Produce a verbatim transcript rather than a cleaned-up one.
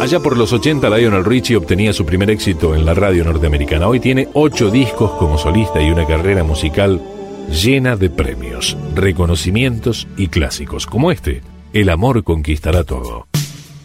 Allá por los ochenta, Lionel Richie obtenía su primer éxito en la radio norteamericana. Hoy tiene ocho discos como solista y una carrera musical llena de premios, reconocimientos y clásicos, como este, El amor conquistará todo.